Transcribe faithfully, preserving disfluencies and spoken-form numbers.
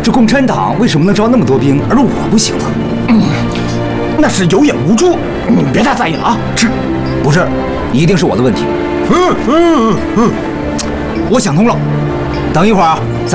这共产党为什么能招那么多兵，而我不行呢？ 嗯，那是有眼无珠，你别太在意了啊。 是，不是，一定是我的问题。 嗯嗯嗯， 我想通了，等一会儿啊。